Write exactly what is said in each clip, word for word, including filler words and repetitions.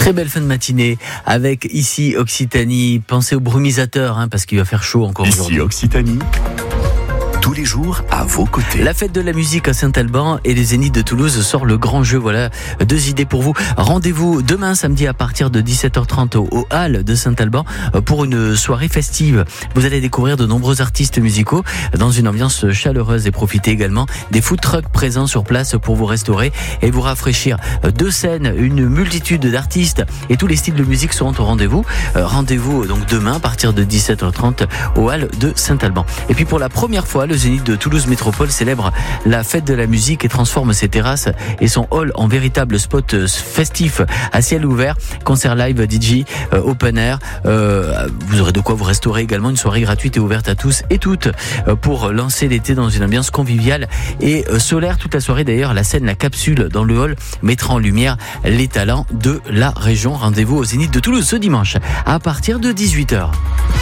Très belle fin de matinée avec ici Occitanie. Pensez aux brumisateurs hein, parce qu'il va faire chaud encore aujourd'hui. Ici Occitanie. Tous les jours à vos côtés. La fête de la musique à Saint-Alban et les Zéniths de Toulouse sort le grand jeu. Voilà deux idées pour vous. Rendez-vous demain samedi à partir de dix-sept heures trente au, au Hall de Saint-Alban pour une soirée festive. Vous allez découvrir de nombreux artistes musicaux dans une ambiance chaleureuse et profiter également des food trucks présents sur place pour vous restaurer et vous rafraîchir. Deux scènes, une multitude d'artistes et tous les styles de musique seront au rendez-vous. Rendez-vous donc demain à partir de dix-sept heures trente au Hall de Saint-Alban. Et puis pour la première fois, le Zénith de Toulouse Métropole célèbre la fête de la musique et transforme ses terrasses et son hall en véritable spot festif à ciel ouvert, concert live, D J, euh, open air. Euh, vous aurez de quoi vous restaurer également, une soirée gratuite et ouverte à tous et toutes euh, pour lancer l'été dans une ambiance conviviale et euh, solaire toute la soirée. D'ailleurs, la scène, la capsule dans le hall mettra en lumière les talents de la région. Rendez-vous au Zénith de Toulouse ce dimanche à partir de dix-huit heures.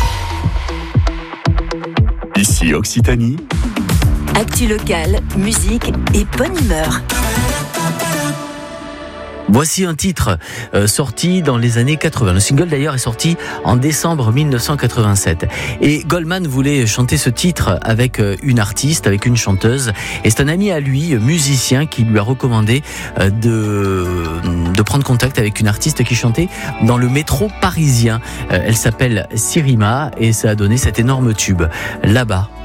Ici Occitanie. Actu locale, musique et bonne humeur. Voici un titre euh, sorti dans les années quatre-vingts. Le single d'ailleurs est sorti en décembre mille neuf cent quatre-vingt-sept. Et Goldman voulait chanter ce titre avec euh, une artiste, avec une chanteuse. Et c'est un ami à lui, musicien, qui lui a recommandé euh, de, de prendre contact avec une artiste qui chantait dans le métro parisien. Euh, elle s'appelle Sirima et ça a donné cet énorme tube. Là-bas.